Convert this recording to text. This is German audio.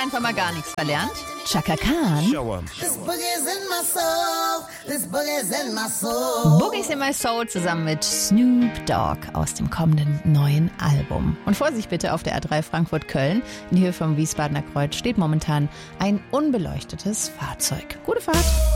einfach mal gar nichts verlernt. Chaka Khan. Boogies in my soul zusammen mit Snoop Dogg aus dem kommenden neuen Album. Und Vorsicht bitte, auf der A3 Frankfurt-Köln in Höhe vom Wiesbadener Kreuz steht momentan ein unbeleuchtetes Fahrzeug. Gute Fahrt.